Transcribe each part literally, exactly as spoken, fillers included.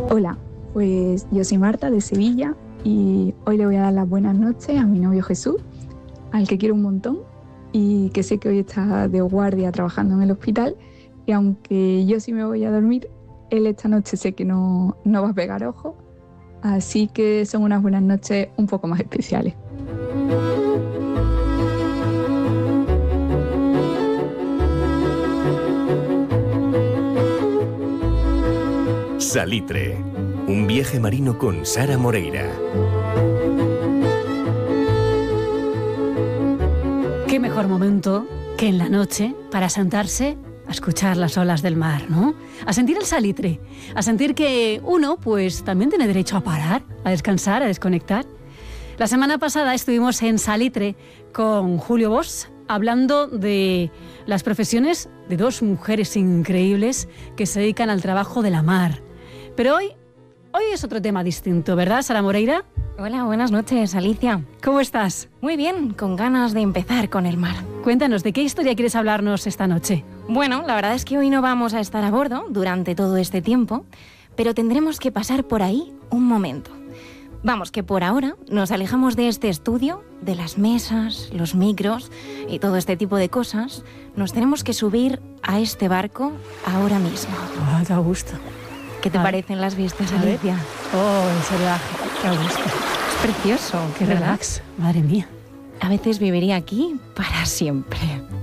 Hola, pues yo soy Marta de Sevilla y hoy le voy a dar las buenas noches a mi novio Jesús, al que quiero un montón y que sé que hoy está de guardia trabajando en el hospital, y aunque yo sí me voy a dormir, él esta noche sé que no, no va a pegar ojo, así que son unas buenas noches un poco más especiales. Salitre, un viaje marino con Sara Moreira. Qué mejor momento que en la noche para sentarse a escuchar las olas del mar, ¿no? A sentir el salitre, a sentir que uno, pues, también tiene derecho a parar, a descansar, a desconectar. La semana pasada estuvimos en Salitre con Julio Bosch, hablando de las profesiones de dos mujeres increíbles que se dedican al trabajo de la mar. Pero hoy, hoy es otro tema distinto, ¿verdad, Sara Moreira? Hola, buenas noches, Alicia. ¿Cómo estás? Muy bien, con ganas de empezar con el mar. Cuéntanos, ¿de qué historia quieres hablarnos esta noche? Bueno, la verdad es que hoy no vamos a estar a bordo durante todo este tiempo, pero tendremos que pasar por ahí un momento. Vamos, que por ahora nos alejamos de este estudio, de las mesas, los micros y todo este tipo de cosas. Nos tenemos que subir a este barco ahora mismo. Ah, qué a gusto. ¿Qué te A parecen las vistas, A ver. Alicia? Oh, ese viaje, qué a gusto. Es precioso. Qué ¿verdad? relax, madre mía. A veces viviría aquí para siempre.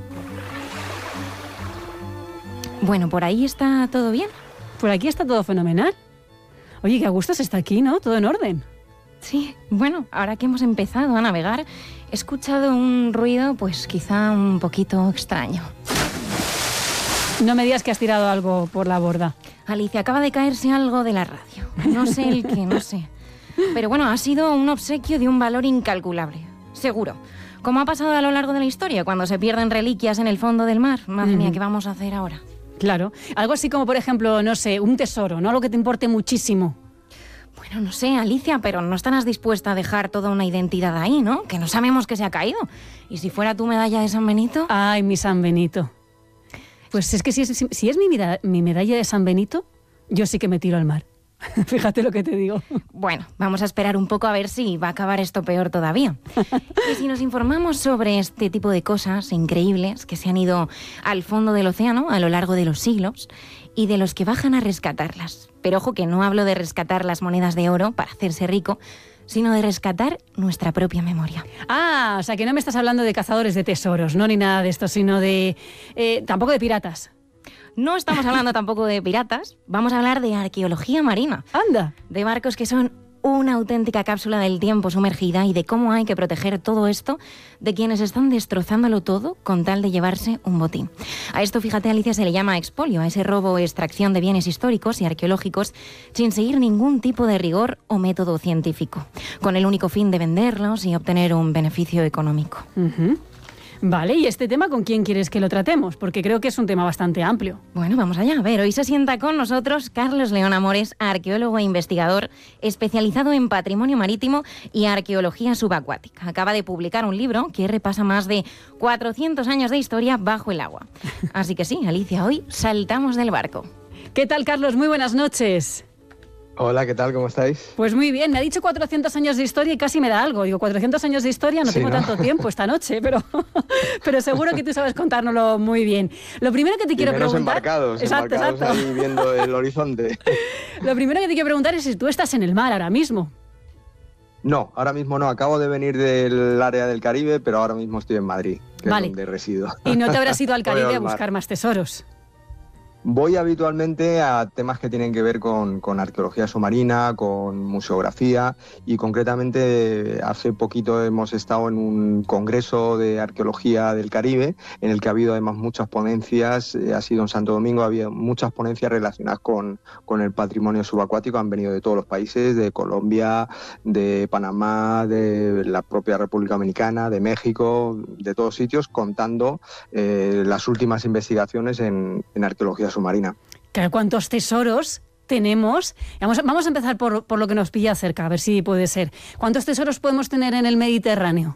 Bueno, ¿por ahí está todo bien? Por aquí está todo fenomenal. Oye, qué a gusto se está aquí, ¿no? Todo en orden. Sí, bueno, ahora que hemos empezado a navegar, he escuchado un ruido, pues quizá un poquito extraño. No me digas que has tirado algo por la borda. Alicia, acaba de caerse algo de la radio. No sé el qué, no sé. Pero bueno, ha sido un obsequio de un valor incalculable, seguro. Como ha pasado a lo largo de la historia, cuando se pierden reliquias en el fondo del mar. Madre mía, ¿qué vamos a hacer ahora? Claro. Algo así como, por ejemplo, no sé, un tesoro, ¿no? Algo que te importe muchísimo. Bueno, no sé, Alicia, pero no estarás dispuesta a dejar toda una identidad ahí, ¿no? Que no sabemos que se ha caído. ¿Y si fuera tu medalla de San Benito? Ay, mi San Benito. Pues es que si es, si es mi, meda- mi medalla de San Benito, yo sí que me tiro al mar. Fíjate lo que te digo. Bueno, vamos a esperar un poco a ver si va a acabar esto peor todavía. Y si nos informamos sobre este tipo de cosas increíbles que se han ido al fondo del océano a lo largo de los siglos y de los que bajan a rescatarlas. Pero ojo que no hablo de rescatar las monedas de oro para hacerse rico, sino de rescatar nuestra propia memoria. Ah, o sea que no me estás hablando de cazadores de tesoros, no ni nada de esto, sino de... Eh, tampoco de piratas. No estamos hablando tampoco de piratas, vamos a hablar de arqueología marina. Anda. De barcos que son una auténtica cápsula del tiempo sumergida y de cómo hay que proteger todo esto de quienes están destrozándolo todo con tal de llevarse un botín. A esto, fíjate, Alicia, se le llama expolio, a ese robo o extracción de bienes históricos y arqueológicos sin seguir ningún tipo de rigor o método científico, con el único fin de venderlos y obtener un beneficio económico. Uh-huh. Vale, ¿y este tema con quién quieres que lo tratemos? Porque creo que es un tema bastante amplio. Bueno, vamos allá. A ver, hoy se sienta con nosotros Carlos León Amores, arqueólogo e investigador especializado en patrimonio marítimo y arqueología subacuática. Acaba de publicar un libro que repasa más de cuatrocientos años de historia bajo el agua. Así que sí, Alicia, hoy saltamos del barco. ¿Qué tal, Carlos? Muy buenas noches. Hola, ¿qué tal? ¿Cómo estáis? Pues muy bien, me ha dicho cuatrocientos años de historia y casi me da algo. Digo, cuatrocientos años de historia, no Sí, tengo ¿no? tanto tiempo esta noche, pero, pero seguro que tú sabes contárnoslo muy bien. Lo primero que te Y quiero menos preguntar... embarcados, Exacto, embarcados exacto. ahí viendo el horizonte. Lo primero que te quiero preguntar es si tú estás en el mar ahora mismo. No, ahora mismo no. Acabo de venir del área del Caribe, pero ahora mismo estoy en Madrid, que Vale. es donde resido. Y no te habrás ido al Voy Caribe a al mar. buscar más tesoros. Voy habitualmente a temas que tienen que ver con, con arqueología submarina, con museografía, y concretamente hace poquito hemos estado en un congreso de arqueología del Caribe en el que ha habido además muchas ponencias. Eh, ha sido en Santo Domingo, ha habido muchas ponencias relacionadas con, con el patrimonio subacuático. Han venido de todos los países, de Colombia, de Panamá, de la propia República Dominicana, de México, de todos sitios, contando eh, las últimas investigaciones en, en arqueología submarina. Claro, ¿cuántos tesoros tenemos? Vamos, vamos a empezar por, por lo que nos pilla cerca, a ver si puede ser. ¿Cuántos tesoros podemos tener en el Mediterráneo?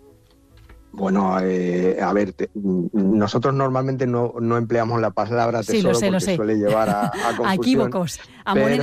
Bueno, eh, a ver, te, nosotros normalmente no, no empleamos la palabra Sí, tesoro lo sé, lo porque sé. suele llevar a, a confusión. A equívocos, a pero- monedas